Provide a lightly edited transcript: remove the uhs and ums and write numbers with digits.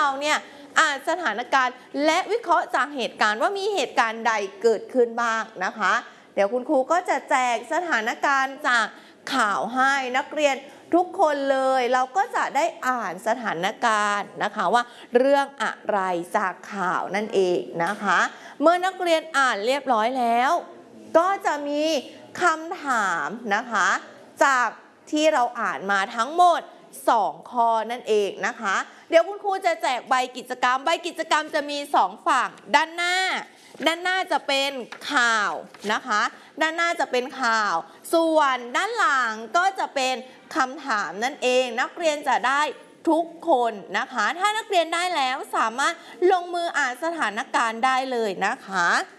เราเนี่ยอ่านสถานการณ์และวิเคราะห์จากเหตุการณ์ว่ามีเหตุการณ์ใดเกิดขึ้นบ้างนะคะเดี๋ยวคุณครูก็จะแจกสถานการณ์จากข่าวให้นักเรียนทุกคนเลยเราก็จะได้อ่านสถานการณ์นะคะว่าเรื่องอะไรจากข่าวนั่นเองนะคะเมื่อนักเรียนอ่านเรียบร้อยแล้วก็จะมีคำถามนะคะจากที่เราอ่านมาทั้งหมด2ข้อนั่นเองนะคะเดี๋ยวคุณครูจะแจกใบกิจกรรมใบกิจกรรมจะมี2ฝั่งด้านหน้าจะเป็นข่าวนะคะด้านหน้าจะเป็นข่าวส่วนด้านหลังก็จะเป็นคำถามนั่นเองนักเรียนจะได้ทุกคนนะคะถ้านักเรียนได้แล้วสามารถลงมืออ่านสถานการณ์ได้เลยนะคะ